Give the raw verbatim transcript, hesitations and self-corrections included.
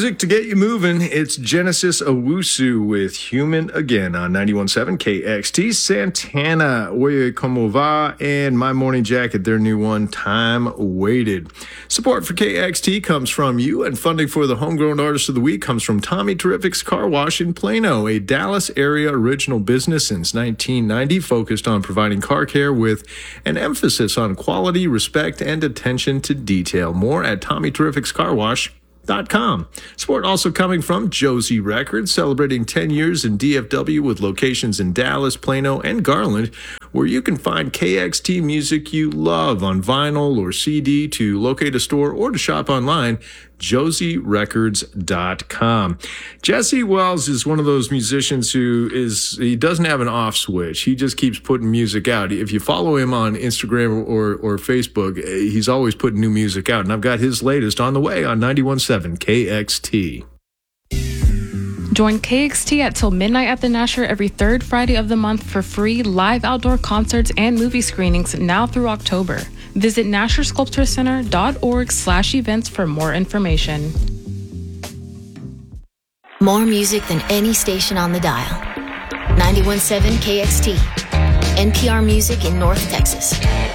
music to get you moving. It's Genesis Owusu with Human Again on ninety-one point seven K X T. Santana, Oye Como Va, and My Morning Jacket, their new one, Time Waited. Support for K X T comes from you, and funding for the Homegrown Artist of the Week comes from Tommy Terrific's Car Wash in Plano, a Dallas area original business since nineteen ninety, focused on providing car care with an emphasis on quality, respect, and attention to detail. More at Tommy Terrific's Car Wash dot com. Support also coming from Josie Records, celebrating ten years in D F W with locations in Dallas, Plano, and Garland, where you can find K X T music you love on vinyl or C D. To locate a store or to shop online, josie records dot com. Jesse Wells is one of those musicians who is, he doesn't have an off switch. He just keeps putting music out. If you follow him on Instagram or, or Facebook, he's always putting new music out. And I've got hhis latest on the way on ninety-one point seven K X T. Join K X T at till midnight at the Nasher every third Friday of the month for free live outdoor concerts and movie screenings now through October. Visit nasher sculpture center dot org slash events for more information. More music than any station on the dial. ninety-one point seven K X T. N P R Music in North Texas.